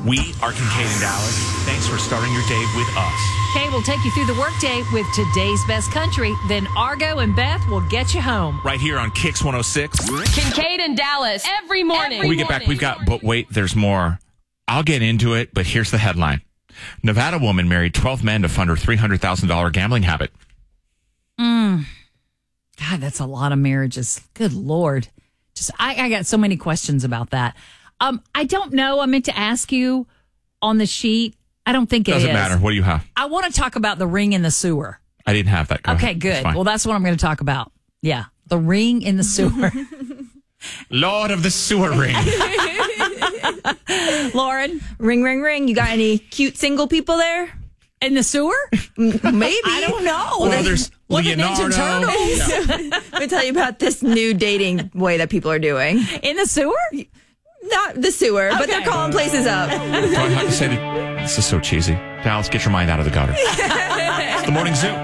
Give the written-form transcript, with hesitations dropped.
We are Kincaid and Dallas. Thanks for starting your day with us. Kay will take you through the workday with today's best country. Then Argo and Beth will get you home. Right here on Kix 106. Kincaid and Dallas every morning. When we get back, we've got, but wait, there's more. I'll get into it, but here's the headline. Nevada woman married 12 men to fund her $300,000 gambling habit. God, that's a lot of marriages. Good Lord. I got so many questions about that. I don't know. I meant to ask you on the sheet. I don't think it is. Doesn't matter. What do you have? I want to talk about the ring in the sewer. I didn't have that. Go okay, ahead. good. Well, that's what I'm going to talk about. Yeah, the ring in the sewer. Lord of the sewer ring. Lauren? Ring, ring, ring. You got any cute single people there? In the sewer? Maybe. I don't know. Well, there's What the Leonardo. Ninja Turtles? Let me tell you about this new dating way that people are doing. In the sewer? Not the sewer, but they're calling places up. Do I have to say that? This is so cheesy. Dallas, get your mind out of the gutter. It's the Morning Zoo.